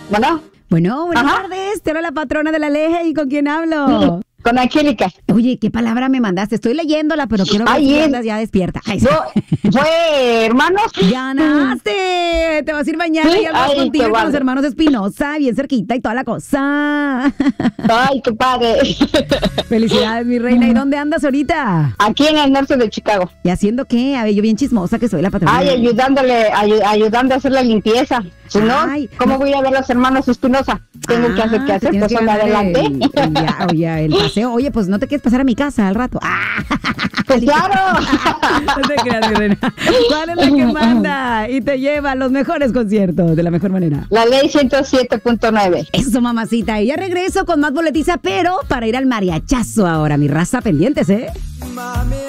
Bueno, Bueno, buenas ajá, tardes. Te habla la patrona de la Leje. ¿Y con quién hablo? con Angélica. Oye, ¿qué palabra me mandaste? Estoy leyéndola, pero quiero ver si Ay, andas ya despierta. Ay, sí. fue, hermanos. ¡Ganaste! Te vas a ir mañana Sí, y algo ay, contigo qué y con los vale. hermanos Espinosa, bien cerquita y toda la cosa. Ay, qué padre. Felicidades, mi reina. ¿Y dónde andas ahorita? Aquí en el norte de Chicago. ¿Y haciendo qué? A ver, yo bien chismosa que soy la patrona. Ay, ayudando a hacer la limpieza. Si no, Ay, ¿cómo voy a ver a los hermanos Espinosa? Tengo que hacer, te tienes pues que son ganar adelante. el paseo. Oye, pues no te quieres pasar a mi casa al rato. Pues claro. No te creas, mi reina. ¿Cuál es la que manda y te lleva a los mejores conciertos de la mejor manera? La ley 107.9. Eso, mamacita. Y ya regreso con más boletiza, pero para ir al mariachazo ahora. Mi raza pendientes, ¿eh?